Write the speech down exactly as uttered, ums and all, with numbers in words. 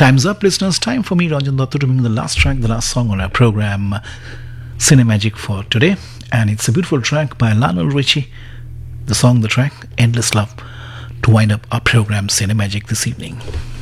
Time's up, listeners. Time for me, Ranjan Datta, to bring the last track, the last song on our program, Cinemagic, for today. And it's a beautiful track by Lionel Richie. The song, the track, Endless Love, to wind up our program, Cinemagic, this evening.